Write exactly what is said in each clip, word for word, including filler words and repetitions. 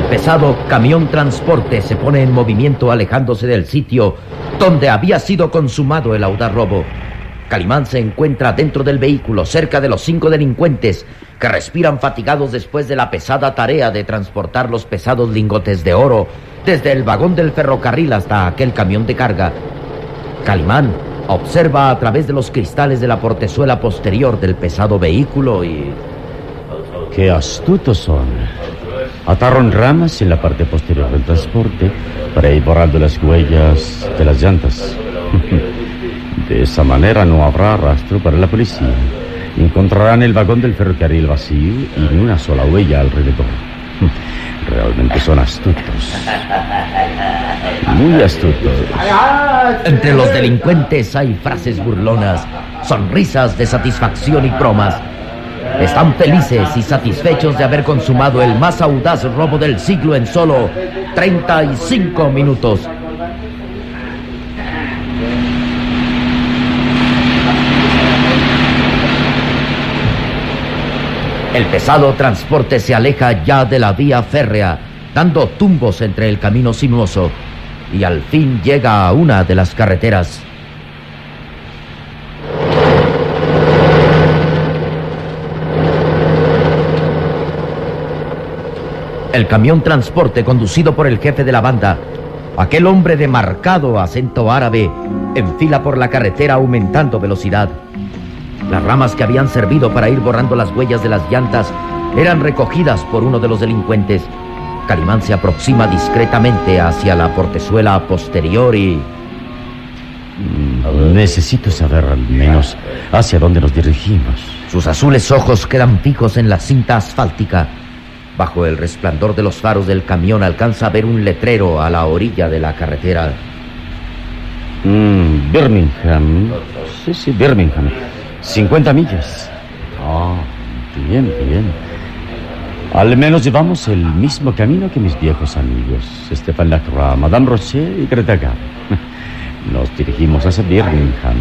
pesado camión transporte se pone en movimiento alejándose del sitio donde había sido consumado el audaz robo. Calimán se encuentra dentro del vehículo, cerca de los cinco delincuentes que respiran fatigados después de la pesada tarea de transportar los pesados lingotes de oro desde el vagón del ferrocarril hasta aquel camión de carga. Calimán observa a través de los cristales de la portezuela posterior del pesado vehículo y... ¡Qué astutos son! Ataron ramas en la parte posterior del transporte para ir borrando las huellas de las llantas. De esa manera no habrá rastro para la policía. Encontrarán el vagón del ferrocarril vacío y ni una sola huella alrededor. Realmente son astutos. Muy astutos. Entre los delincuentes hay frases burlonas, sonrisas de satisfacción y bromas. Están felices y satisfechos de haber consumado el más audaz robo del siglo en solo treinta y cinco minutos. El pesado transporte se aleja ya de la vía férrea, dando tumbos entre el camino sinuoso, y al fin llega a una de las carreteras. El camión transporte conducido por el jefe de la banda, aquel hombre de marcado acento árabe, enfila por la carretera aumentando velocidad. Las ramas que habían servido para ir borrando las huellas de las llantas eran recogidas por uno de los delincuentes. Calimán se aproxima discretamente hacia la portezuela posterior y... Necesito saber al menos hacia dónde nos dirigimos. Sus azules ojos quedan fijos en la cinta asfáltica. Bajo el resplandor de los faros del camión alcanza a ver un letrero a la orilla de la carretera. Mm, Birmingham. Sí, sí, Birmingham. cincuenta millas. Ah, bien, bien. Al menos llevamos el mismo camino que mis viejos amigos, Stéphane Lacroix, Madame Rocher y Greta Garbo. Nos dirigimos hacia Birmingham.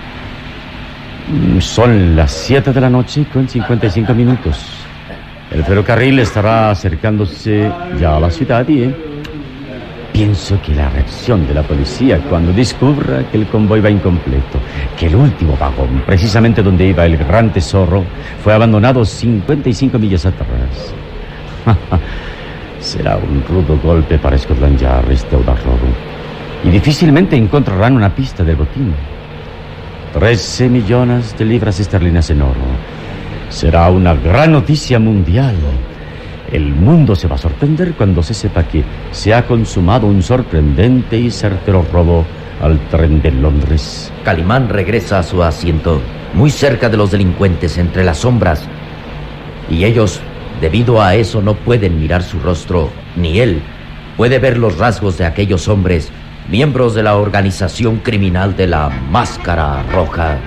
Son las siete de la noche con cincuenta y cinco minutos. El ferrocarril estará acercándose ya a la ciudad y... ¿eh? Pienso que la reacción de la policía cuando descubra que el convoy va incompleto, que el último vagón, precisamente donde iba el gran tesoro, fue abandonado cincuenta y cinco millas atrás. Será un rudo golpe para Scotland Yard este audaz robo. Y difícilmente encontrarán una pista del botín. Trece millones de libras esterlinas en oro. Será una gran noticia mundial. El mundo se va a sorprender cuando se sepa que se ha consumado un sorprendente y certero robo al tren de Londres. Calimán regresa a su asiento, muy cerca de los delincuentes, entre las sombras. Y ellos, debido a eso, no pueden mirar su rostro, ni él puede ver los rasgos de aquellos hombres, miembros de la organización criminal de la Máscara Roja.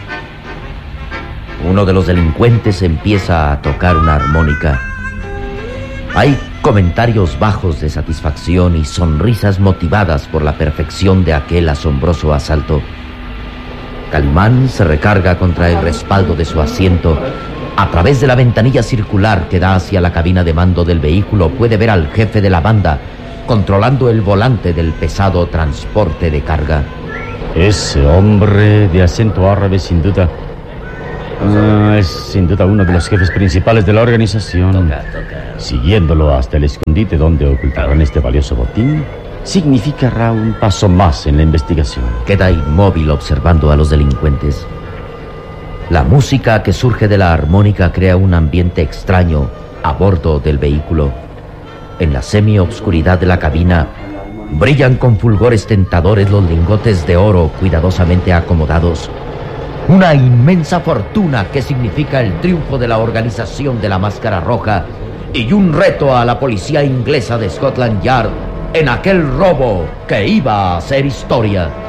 Uno de los delincuentes empieza a tocar una armónica. Hay comentarios bajos de satisfacción y sonrisas motivadas por la perfección de aquel asombroso asalto. Calimán se recarga contra el respaldo de su asiento. A través de la ventanilla circular que da hacia la cabina de mando del vehículo puede ver al jefe de la banda controlando el volante del pesado transporte de carga. Ese hombre de acento árabe, sin duda... Ah, es sin duda uno de los jefes principales de la organización. Toca, toca. Siguiéndolo hasta el escondite donde ocultarán este valioso botín significará un paso más en la investigación. Queda inmóvil observando a los delincuentes. La música que surge de la armónica crea un ambiente extraño a bordo del vehículo. En la semi-obscuridad de la cabina brillan con fulgores tentadores los lingotes de oro cuidadosamente acomodados. Una inmensa fortuna que significa el triunfo de la organización de la Máscara Roja y un reto a la policía inglesa de Scotland Yard en aquel robo que iba a hacer historia.